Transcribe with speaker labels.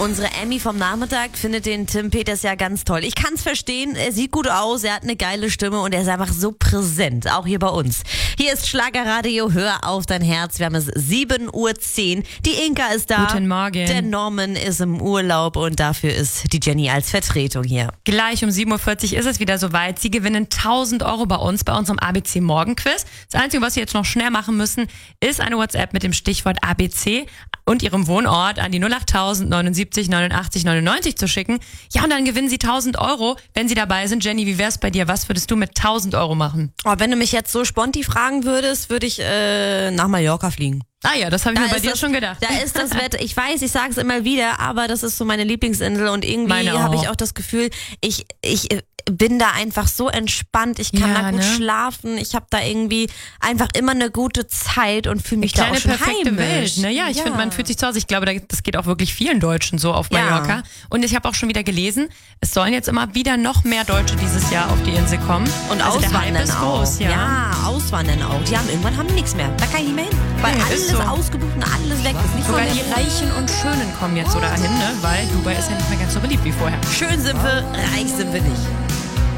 Speaker 1: Unsere Emmy vom Nachmittag findet den Tim Peters ja ganz toll. Ich kann's verstehen, er sieht gut aus, er hat eine geile Stimme und er ist einfach so präsent, auch hier bei uns. Hier ist Schlagerradio, hör auf dein Herz. Wir haben es 7:10 Uhr. Die Inka ist da.
Speaker 2: Guten Morgen.
Speaker 1: Der Norman ist im Urlaub und dafür ist die Jenny als Vertretung hier.
Speaker 2: Gleich um 7:40 Uhr ist es wieder soweit. Sie gewinnen 1.000 Euro bei uns, bei unserem ABC Morgenquiz. Das Einzige, was Sie jetzt noch schnell machen müssen, ist eine WhatsApp mit dem Stichwort ABC und Ihrem Wohnort an die 08000 79 89 99 zu schicken. Ja, und dann gewinnen Sie 1.000 Euro, wenn Sie dabei sind. Jenny, wie wär's bei dir? Was würdest du mit 1.000 Euro machen?
Speaker 1: Oh, wenn du mich jetzt so sponti fragen würdest, würde ich nach Mallorca fliegen.
Speaker 2: Ah ja, das habe ich mir bei dir schon gedacht.
Speaker 1: Da ist das Wetter, ich weiß, ich sage es immer wieder, aber das ist so meine Lieblingsinsel und irgendwie habe ich auch das Gefühl, ich bin da einfach so entspannt, ich kann da gut schlafen, ich habe da irgendwie einfach immer eine gute Zeit und fühle mich da auch schon
Speaker 2: perfekte
Speaker 1: heimisch.
Speaker 2: Welt, ne? Ja, ich finde, man fühlt sich zu Hause. Ich glaube, das geht auch wirklich vielen Deutschen so auf Mallorca. Und ich habe auch schon wieder gelesen, es sollen jetzt immer wieder noch mehr Deutsche dieses Jahr auf die Insel kommen.
Speaker 1: Und
Speaker 2: also
Speaker 1: auswandern
Speaker 2: der Hype ist groß,
Speaker 1: auch. Ja, auswandern auch. Irgendwann haben die nichts mehr. Da kann ich nicht mehr hin. Weil alles
Speaker 2: so
Speaker 1: ausgebucht und alles weg ist. Nicht
Speaker 2: sogar
Speaker 1: so
Speaker 2: die Reichen und Schönen kommen jetzt so dahin, ne? Weil Dubai ist ja nicht mehr ganz so beliebt wie vorher.
Speaker 1: schön sind wir, reich sind wir nicht.